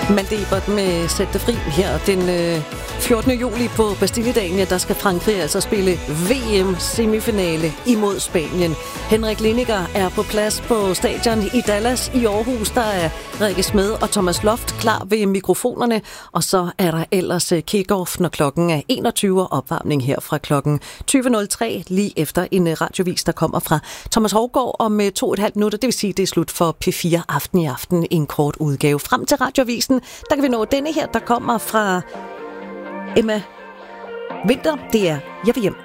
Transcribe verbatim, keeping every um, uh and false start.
Malte Ebert med Sæt dig fri her den øh, fjortende juli på Bastilledagen. Ja, der skal Frankrig altså spille V M-semifinale imod Spanien. Henrik Lineker er på plads på stadion i Dallas i Aarhus. Der er Rikke Smed og Thomas Loft klar ved mikrofonerne. Og så er der ellers kick-off, når klokken er enogtyve, og opvarmning her fra klokken tyve nul tre, lige efter en radiovis, der kommer fra Thomas Hovgaard om to og et halvt minutter. Det vil sige, det er slut for P fire Aften i aften. En kort udgave frem til radiovisen. Der kan vi nå denne her, der kommer fra Emma Winter. Det er Jeg vil hjem.